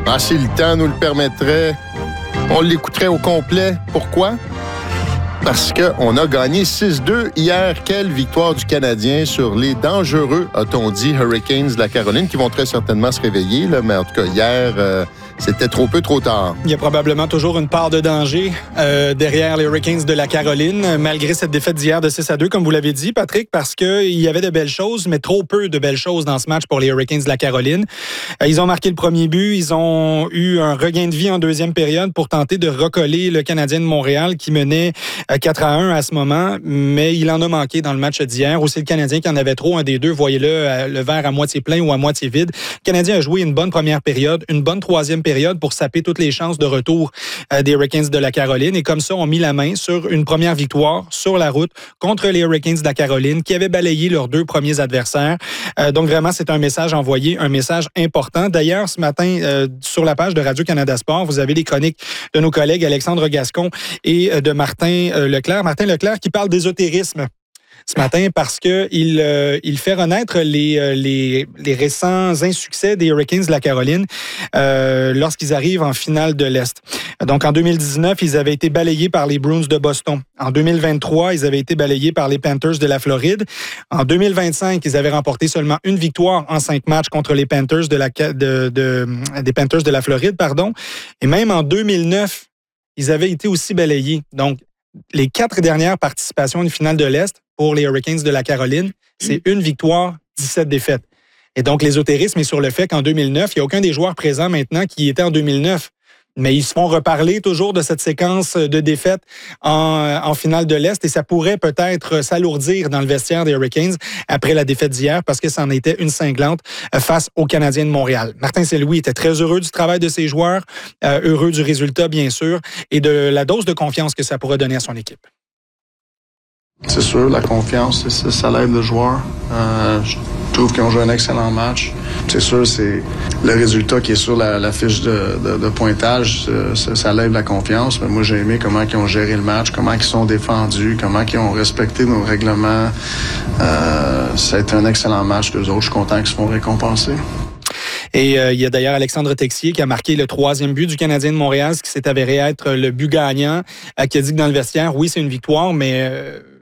Si le temps nous le permettrait, on l'écouterait au complet. Pourquoi? Parce qu'on a gagné 6-2 hier. Quelle victoire du Canadien sur les dangereux, a-t-on dit, Hurricanes de la Caroline, qui vont très certainement se réveiller. Là, mais en tout cas, hier, c'était trop peu, trop tard. Il y a probablement toujours une part de danger derrière les Hurricanes de la Caroline, malgré cette défaite d'hier de 6-2, comme vous l'avez dit, Patrick, parce qu'il y avait de belles choses, mais trop peu de belles choses dans ce match pour les Hurricanes de la Caroline. Ils ont marqué le premier but, ils ont eu un regain de vie en deuxième période pour tenter de recoller le Canadien de Montréal qui menait 4-1 à ce moment, mais il en a manqué dans le match d'hier. Aussi le Canadien qui en avait trop, un des deux, voyez-le, le verre à moitié plein ou à moitié vide. Le Canadien a joué une bonne première période, une bonne troisième période pour saper toutes les chances de retour des Hurricanes de la Caroline. Et comme ça, on a mis la main sur une première victoire sur la route contre les Hurricanes de la Caroline qui avaient balayé leurs deux premiers adversaires. Donc vraiment, c'est un message envoyé, un message important. D'ailleurs, ce matin, sur la page de Radio-Canada Sport, vous avez les chroniques de nos collègues Alexandre Gascon et de Martin Leclerc. Martin Leclerc qui parle d'ésotérisme ce matin parce qu'il fait renaître les récents insuccès des Hurricanes de la Caroline lorsqu'ils arrivent en finale de l'Est. Donc, en 2019, ils avaient été balayés par les Bruins de Boston. En 2023, ils avaient été balayés par les Panthers de la Floride. En 2025, ils avaient remporté seulement une victoire en 5 matchs contre les Panthers des Panthers de la Floride, pardon. Et même en 2009, ils avaient été aussi balayés. Donc, les 4 dernières participations à une finale de l'Est pour les Hurricanes de la Caroline, c'est une victoire, 17 défaites. Et donc, l'ésotérisme est sur le fait qu'en 2009, il n'y a aucun des joueurs présents maintenant qui était en 2009. Mais ils se font reparler toujours de cette séquence de défaites en finale de l'Est et ça pourrait peut-être s'alourdir dans le vestiaire des Hurricanes après la défaite d'hier parce que ça en était une cinglante face aux Canadiens de Montréal. Martin Saint-Louis était très heureux du travail de ses joueurs, heureux du résultat bien sûr et de la dose de confiance que ça pourrait donner à son équipe. C'est sûr, la confiance, ça l'aide le joueur. Je trouve qu'ils ont joué un excellent match. C'est sûr, c'est le résultat qui est sur la fiche de pointage, ça lève la confiance. Mais moi, j'ai aimé comment ils ont géré le match, comment ils sont défendus, comment ils ont respecté nos règlements. Ça a été un excellent match d'eux autres. Je suis content qu'ils se font récompenser. Et il y a d'ailleurs Alexandre Texier qui a marqué le 3e but du Canadien de Montréal, ce qui s'est avéré être le but gagnant, qui a dit que dans le vestiaire, oui, c'est une victoire, mais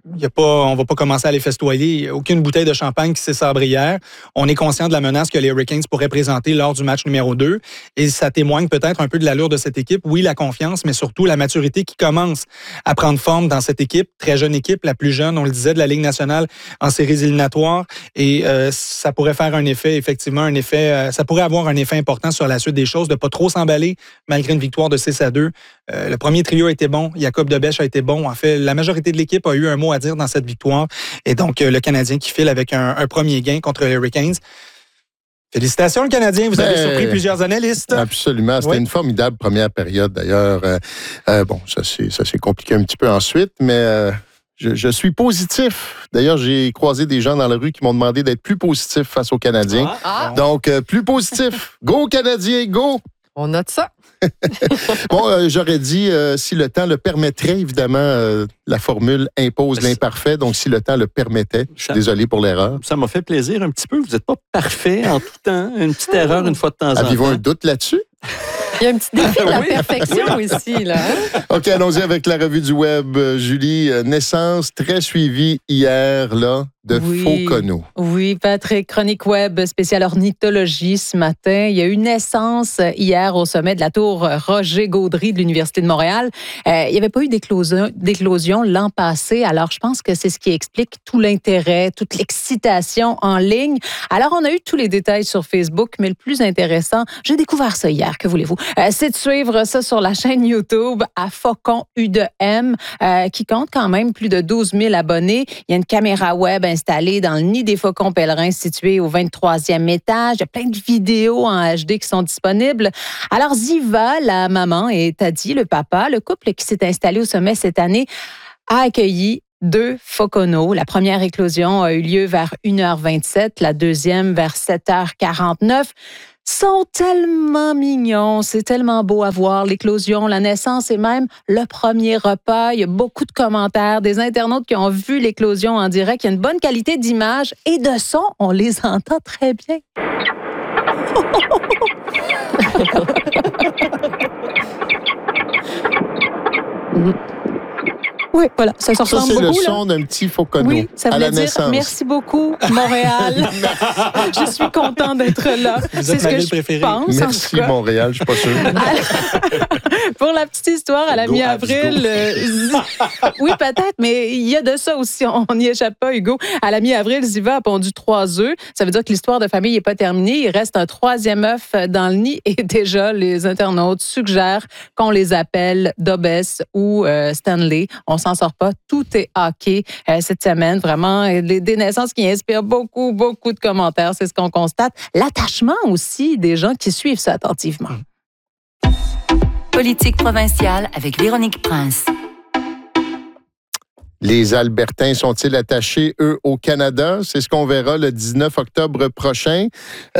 on va pas commencer à les festoyer. Aucune bouteille de champagne qui s'est sabrée hier. On est conscient de la menace que les Hurricanes pourraient présenter lors du match numéro 2. Et ça témoigne peut-être un peu de l'allure de cette équipe. Oui, la confiance, mais surtout la maturité qui commence à prendre forme dans cette équipe. Très jeune équipe, la plus jeune, on le disait, de la Ligue nationale en séries éliminatoires. Et ça pourrait faire un effet, effectivement, ça pourrait avoir un effet important sur la suite des choses, de pas trop s'emballer malgré une victoire de 6-2. Le premier trio a été bon. Jacob Debèche a été bon. En fait, la majorité de l'équipe a eu un mot à dire dans cette victoire. Et donc, le Canadien qui file avec un premier gain contre les Hurricanes. Félicitations, le Canadien. Vous avez surpris plusieurs analystes. Absolument. C'était une formidable première période, d'ailleurs. Bon, ça s'est compliqué un petit peu ensuite, mais je suis positif. D'ailleurs, j'ai croisé des gens dans la rue qui m'ont demandé d'être plus positif face aux Canadiens. Donc, plus positif. Go, Canadiens, go! On note ça. Bon, j'aurais dit, si le temps le permettrait, évidemment, la formule impose l'imparfait. Donc, si le temps le permettait, je suis désolé pour l'erreur. Ça m'a fait plaisir un petit peu. Vous n'êtes pas parfait en tout temps. Une petite erreur une fois de temps en temps. Avez-vous un doute là-dessus? Il y a un petit défi de la perfection ici, là. OK, allons-y avec la revue du web. Julie, naissance très suivie hier, là, de Fauconneau. Oui, Patrick, chronique web spéciale ornithologie ce matin. Il y a eu naissance hier au sommet de la tour Roger Gaudry de l'Université de Montréal. Il n'y avait pas eu d'éclosion l'an passé, alors je pense que c'est ce qui explique tout l'intérêt, toute l'excitation en ligne. Alors, on a eu tous les détails sur Facebook, mais le plus intéressant, j'ai découvert ça hier, que voulez-vous? C'est de suivre ça sur la chaîne YouTube à Faucon U2M, qui compte quand même plus de 12 000 abonnés. Il y a une caméra web installée dans le nid des faucons pèlerins situé au 23e étage. Il y a plein de vidéos en HD qui sont disponibles. Alors, Ziva, la maman, et Taddy, le papa, le couple qui s'est installé au sommet cette année, a accueilli 2 fauconneaux. La première éclosion a eu lieu vers 1h27, la deuxième vers 7h49. Sont tellement mignons, c'est tellement beau à voir, l'éclosion, la naissance et même le premier repas. Il y a beaucoup de commentaires, des internautes qui ont vu l'éclosion en direct. Il y a une bonne qualité d'image et de son, on les entend très bien. Oui, voilà, ça se ressemble c'est beaucoup. le son d'un petit Focono oui, ça à voulait la dire naissance. merci beaucoup, Montréal. Je suis content d'être là. C'est ce que je pense. Merci, Montréal, je suis pas sûr. Pour la petite histoire, à la mi-avril... oui, peut-être, mais il y a de ça aussi. On n'y échappe pas, Hugo. À la mi-avril, Ziva a pondu 3 œufs. Ça veut dire que l'histoire de famille n'est pas terminée. Il reste un 3e œuf dans le nid et déjà, les internautes suggèrent qu'on les appelle Dobes ou Stanley. On s'en sort pas. Tout est hockey cette semaine. Vraiment, des naissances qui inspirent beaucoup, beaucoup de commentaires. C'est ce qu'on constate. L'attachement aussi des gens qui suivent ça attentivement. Politique provinciale avec Véronique Prince. Les Albertains sont-ils attachés, eux, au Canada? C'est ce qu'on verra le 19 octobre prochain.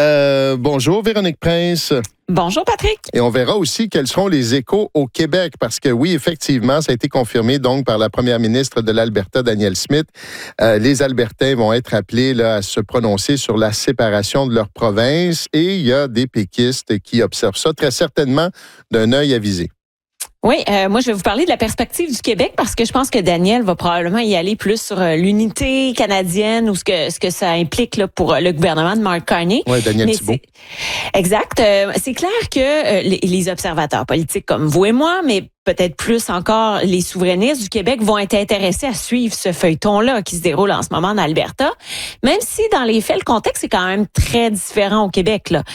Bonjour, Véronique Prince. Bonjour, Patrick. Et on verra aussi quels seront les échos au Québec, parce que oui, effectivement, ça a été confirmé donc par la première ministre de l'Alberta, Danielle Smith. Les Albertains vont être appelés là, à se prononcer sur la séparation de leur province et il y a des péquistes qui observent ça très certainement d'un œil avisé. Oui, moi, je vais vous parler de la perspective du Québec parce que je pense que Daniel va probablement y aller plus sur l'unité canadienne ou ce que ça implique là, pour le gouvernement de Mark Carney. Oui, Daniel Thibeault. Exact. C'est clair que les observateurs politiques comme vous et moi, mais peut-être plus encore les souverainistes du Québec vont être intéressés à suivre ce feuilleton-là qui se déroule en ce moment en Alberta, même si dans les faits, le contexte est quand même très différent au Québec. Là.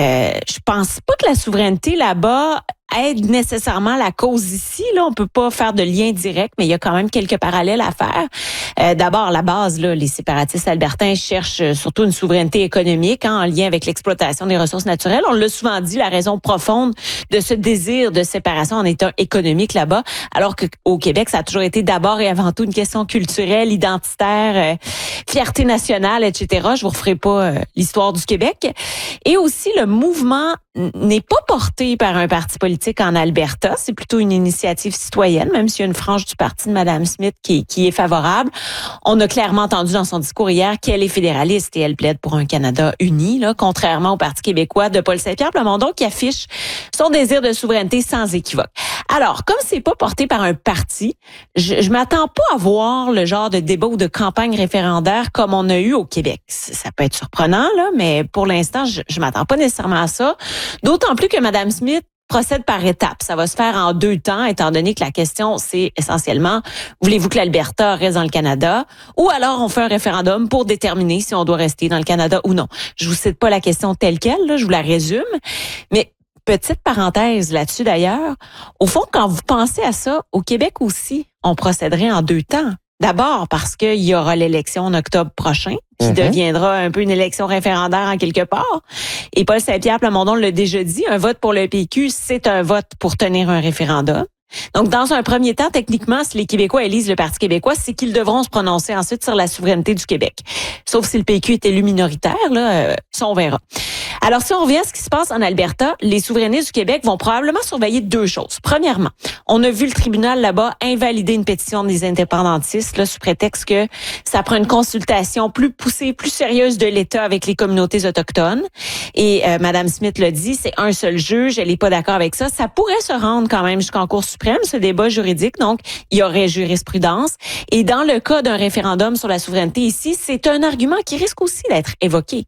Je pense pas que la souveraineté là-bas aide nécessairement la cause ici. Là, on peut pas faire de lien direct, mais il y a quand même quelques parallèles à faire. D'abord, à la base, là, les séparatistes albertains cherchent surtout une souveraineté économique en lien avec l'exploitation des ressources naturelles. On l'a souvent dit, la raison profonde de ce désir de séparation en état économique là-bas, alors qu'au Québec, ça a toujours été d'abord et avant tout une question culturelle, identitaire, fierté nationale, etc. Je vous referai pas l'histoire du Québec. Et aussi, le mouvement n'est pas porté par un parti politique en Alberta. C'est plutôt une initiative citoyenne, même s'il y a une frange du parti de Mme Smith qui est favorable. On a clairement entendu dans son discours hier qu'elle est fédéraliste et elle plaide pour un Canada uni, là, contrairement au Parti québécois de Paul Saint-Pierre Plamondon qui affiche son désir de souveraineté sans équivoque. Alors, comme c'est pas porté par un parti, je m'attends pas à voir le genre de débat ou de campagne référendaire comme on a eu au Québec. Ça peut être surprenant, là, mais pour l'instant, je m'attends pas nécessairement à ça. D'autant plus que Mme Smith procède par étapes. Ça va se faire en 2 temps, étant donné que la question, c'est essentiellement, voulez-vous que l'Alberta reste dans le Canada? Ou alors, on fait un référendum pour déterminer si on doit rester dans le Canada ou non. Je vous cite pas la question telle quelle, là, je vous la résume. Mais petite parenthèse là-dessus d'ailleurs, au fond, quand vous pensez à ça, au Québec aussi, on procéderait en 2 temps. D'abord parce qu'il y aura l'élection en octobre prochain, qui deviendra un peu une élection référendaire en quelque part. Et Paul Saint-Pierre Plamondon l'a déjà dit, un vote pour le PQ, c'est un vote pour tenir un référendum. Donc, dans un premier temps, techniquement, si les Québécois élisent le Parti québécois, c'est qu'ils devront se prononcer ensuite sur la souveraineté du Québec. Sauf si le PQ est élu minoritaire, là, ça on verra. Alors, si on revient à ce qui se passe en Alberta, les souverainistes du Québec vont probablement surveiller 2 choses. Premièrement, on a vu le tribunal là-bas invalider une pétition des indépendantistes là, sous prétexte que ça prend une consultation plus poussée, plus sérieuse de l'État avec les communautés autochtones. Et Mme Smith l'a dit, c'est un seul juge, elle n'est pas d'accord avec ça. Ça pourrait se rendre quand même jusqu'en Cour suprême, ce débat juridique. Donc, il y aurait jurisprudence. Et dans le cas d'un référendum sur la souveraineté ici, c'est un argument qui risque aussi d'être évoqué.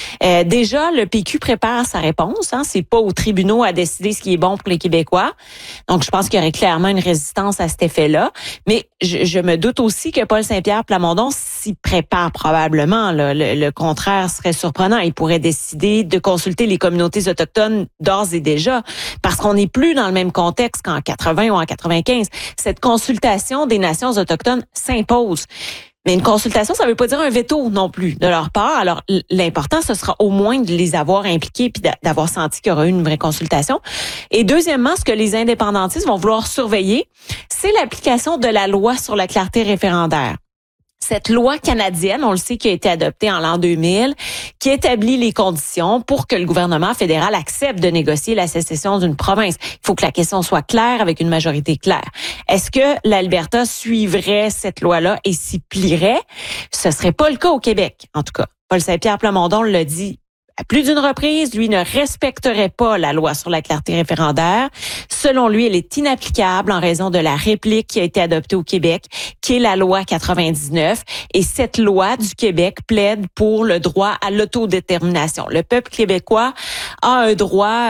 Déjà, le PQ prépare sa réponse. Hein. C'est pas aux tribunaux à décider ce qui est bon pour les Québécois. Donc, je pense qu'il y aurait clairement une résistance à cet effet-là. Mais je me doute aussi que Paul Saint-Pierre Plamondon s'y prépare probablement. Là. Le contraire serait surprenant. Il pourrait décider de consulter les communautés autochtones d'ores et déjà, parce qu'on n'est plus dans le même contexte qu'en 80 ou en 95. Cette consultation des nations autochtones s'impose. Mais une consultation, ça veut pas dire un veto non plus de leur part. Alors, l'important, ce sera au moins de les avoir impliqués puis d'avoir senti qu'il y aura eu une vraie consultation. Et deuxièmement, ce que les indépendantistes vont vouloir surveiller, c'est l'application de la loi sur la clarté référendaire. Cette loi canadienne, on le sait, qui a été adoptée en l'an 2000, qui établit les conditions pour que le gouvernement fédéral accepte de négocier la sécession d'une province. Il faut que la question soit claire avec une majorité claire. Est-ce que l'Alberta suivrait cette loi-là et s'y plierait? Ce serait pas le cas au Québec, en tout cas. Paul Saint-Pierre Plamondon l'a dit À plus d'une reprise, lui ne respecterait pas la loi sur la clarté référendaire. Selon lui, elle est inapplicable en raison de la réplique qui a été adoptée au Québec, qui est la loi 99. Et cette loi du Québec plaide pour le droit à l'autodétermination. Le peuple québécois a un droit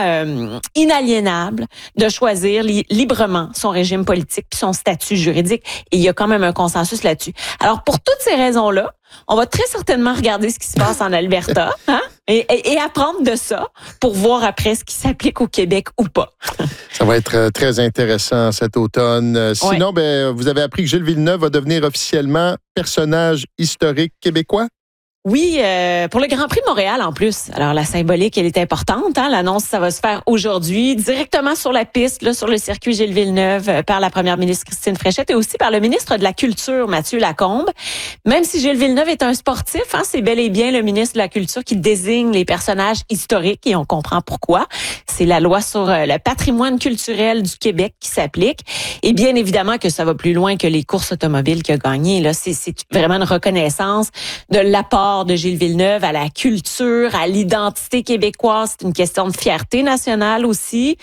inaliénable de choisir librement son régime politique puis son statut juridique. Et il y a quand même un consensus là-dessus. Alors, pour toutes ces raisons-là, on va très certainement regarder ce qui se passe en Alberta et apprendre de ça pour voir après ce qui s'applique au Québec ou pas. Ça va être très intéressant cet automne. Sinon, vous avez appris que Gilles Villeneuve va devenir officiellement personnage historique québécois? Oui, pour le Grand Prix de Montréal en plus. Alors la symbolique, elle est importante. L'annonce, ça va se faire aujourd'hui, directement sur la piste, là, sur le circuit Gilles Villeneuve, par la première ministre Christine Fréchette et aussi par le ministre de la Culture, Mathieu Lacombe. Même si Gilles Villeneuve est un sportif, c'est bel et bien le ministre de la Culture qui désigne les personnages historiques et on comprend pourquoi. C'est la loi sur le patrimoine culturel du Québec qui s'applique. Et bien évidemment que ça va plus loin que les courses automobiles qu'il a gagnées. Là, c'est vraiment une reconnaissance de l'apport de Gilles Villeneuve à la culture, à l'identité québécoise. C'est une question de fierté nationale aussi.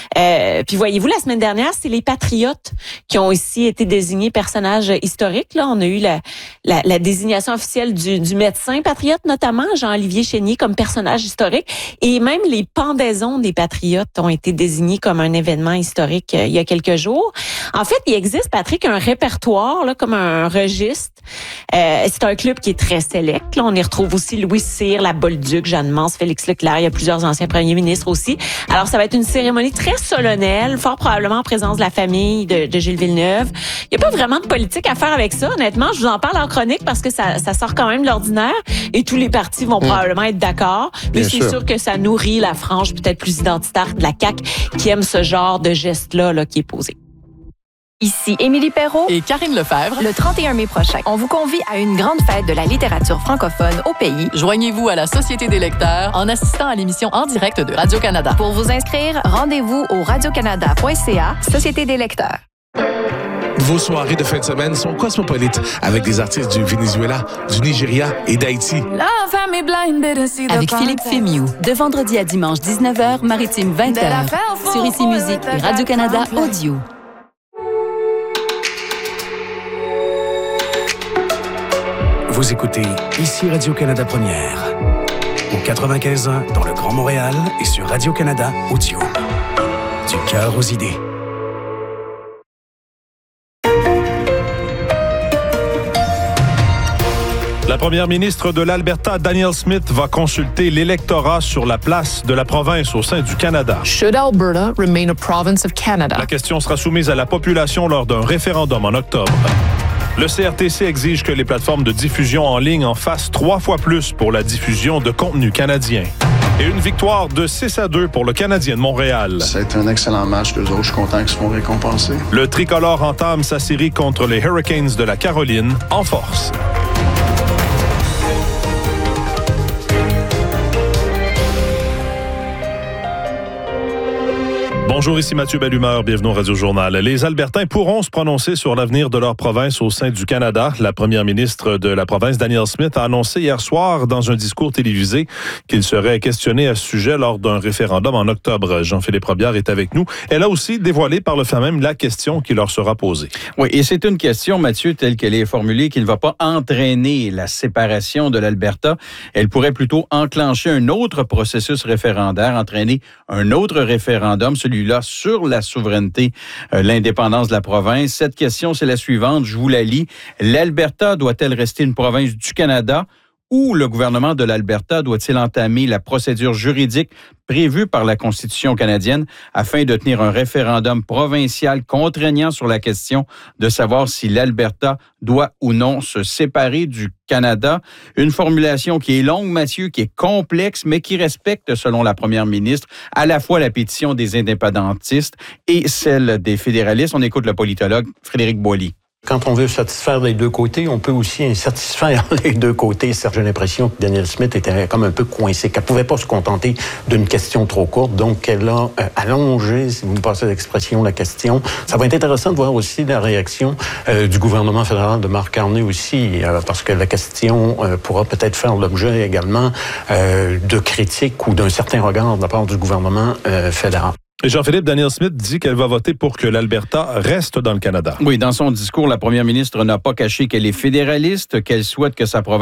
Puis voyez-vous, la semaine dernière, c'est les Patriotes qui ont aussi été désignés personnages historiques. Là, on a eu la désignation officielle du médecin patriote, notamment Jean-Olivier Chénier comme personnage historique. Et même les pendaisons des Patriotes ont été désignés comme un événement historique il y a quelques jours. En fait, il existe, Patrick, un répertoire, là, comme un registre. C'est un club qui est très sélect. Là, on y retrouve aussi Louis Cyr, la Bolduc, Jeanne Mance, Félix Leclerc. Il y a plusieurs anciens premiers ministres aussi. Alors, ça va être une cérémonie très solennelle, fort probablement en présence de la famille de Gilles Villeneuve. Il n'y a pas vraiment de politique à faire avec ça, honnêtement. Je vous en parle en chronique parce que ça sort quand même de l'ordinaire et tous les partis vont probablement être d'accord. Mais c'est sûr que ça nourrit la frange peut-être plus identitaire de la CAQ qui aime ce genre de geste-là qui est posé. Ici Émilie Perrault et Karine Lefebvre. Le 31 mai prochain, on vous convie à une grande fête de la littérature francophone au pays. Joignez-vous à la Société des lecteurs en assistant à l'émission en direct de Radio-Canada. Pour vous inscrire, rendez-vous au radiocanada.ca, Société des lecteurs. Vos soirées de fin de semaine sont cosmopolites avec des artistes du Venezuela, du Nigeria et d'Haïti. Avec Philippe Fémiou, de vendredi à dimanche 19h, Maritime 20h, sur Ici Musique et Radio-Canada Audio. Vous écoutez Ici Radio-Canada Première, au 95.1 dans le Grand Montréal et sur Radio-Canada Audio. Du cœur aux idées. La première ministre de l'Alberta, Danielle Smith, va consulter l'électorat sur la place de la province au sein du Canada. Should Alberta remain a province of Canada? La question sera soumise à la population lors d'un référendum en octobre. Le CRTC exige que les plateformes de diffusion en ligne en fassent 3 fois plus pour la diffusion de contenu canadien. Et une victoire de 6-2 pour le Canadien de Montréal. Ça a été un excellent match. Les autres, je suis content qu'ils se font récompenser. Le tricolore entame sa série contre les Hurricanes de la Caroline en force. Bonjour, ici Mathieu Bellumeur, bienvenue au Radio-Journal. Les Albertains pourront se prononcer sur l'avenir de leur province au sein du Canada. La première ministre de la province, Danielle Smith, a annoncé hier soir dans un discours télévisé qu'il serait questionné à ce sujet lors d'un référendum en octobre. Jean-Philippe Robillard est avec nous. Elle a aussi dévoilé par le fait même la question qui leur sera posée. Oui, et c'est une question, Mathieu, telle qu'elle est formulée, qui ne va pas entraîner la séparation de l'Alberta. Elle pourrait plutôt enclencher un autre processus référendaire, entraîner un autre référendum, celui-là sur la souveraineté, l'indépendance de la province. Cette question, c'est la suivante, je vous la lis. L'Alberta doit-elle rester une province du Canada ou le gouvernement de l'Alberta doit-il entamer la procédure juridique prévue par la Constitution canadienne afin de tenir un référendum provincial contraignant sur la question de savoir si l'Alberta doit ou non se séparer du Canada? Une formulation qui est longue, Mathieu, qui est complexe, mais qui respecte, selon la première ministre, à la fois la pétition des indépendantistes et celle des fédéralistes. On écoute le politologue Frédéric Boily. Quand on veut satisfaire les deux côtés, on peut aussi insatisfaire les deux côtés. J'ai l'impression que Danielle Smith était comme un peu coincée, qu'elle pouvait pas se contenter d'une question trop courte, donc elle a allongé, si vous me passez l'expression, la question. Ça va être intéressant de voir aussi la réaction du gouvernement fédéral de Mark Carney aussi, parce que la question pourra peut-être faire l'objet également de critiques ou d'un certain regard de la part du gouvernement fédéral. Et Jean-Philippe, Danielle Smith dit qu'elle va voter pour que l'Alberta reste dans le Canada. Oui, dans son discours, la première ministre n'a pas caché qu'elle est fédéraliste, qu'elle souhaite que sa province